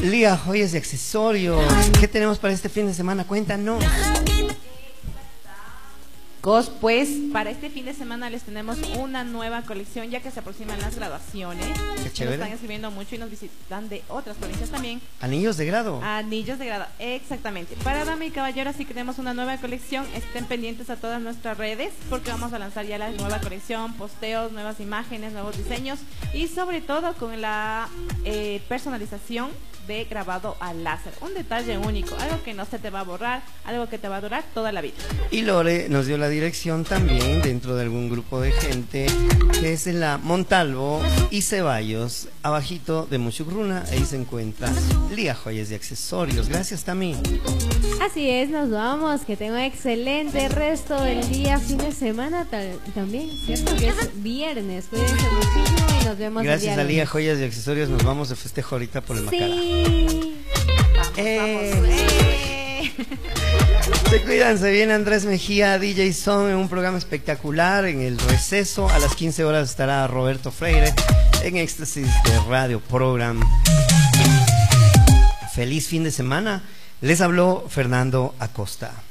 Lía, joyas y accesorios. ¿Qué tenemos para este fin de semana? Cuéntanos. Pues para este fin de semana les tenemos una nueva colección, ya que se aproximan las graduaciones. Qué chévere. Nos están escribiendo mucho y nos visitan de otras provincias también. Anillos de grado. Anillos de grado, exactamente. Para dama y caballero sí tenemos una nueva colección. Estén pendientes a todas nuestras redes porque vamos a lanzar ya la nueva colección, posteos, nuevas imágenes, nuevos diseños y sobre todo con la personalización de grabado al láser. Un detalle único, algo que no se te va a borrar, algo que te va a durar toda la vida. Y Lore nos dio la dirección también dentro de algún grupo de gente, que es en la Montalvo y Ceballos, abajito de Muchugruna. Ahí se encuentra Lía, joyas y accesorios. Gracias, Tami. Así es, nos vamos. Que tenga un excelente resto del día, fin de semana también, ¿cierto? Que es viernes. Cuídense muchísimo y nos vemos. Gracias el a día Lía, joyas y accesorios. Nos vamos de festejo ahorita por el Macara. Sí. Vamos. Se cuidan, se viene Andrés Mejía, DJ Son, en un programa espectacular. En el receso a las 15 horas estará Roberto Freire en Éxtasis de Radio Program. Feliz fin de semana. Les habló Fernando Acosta.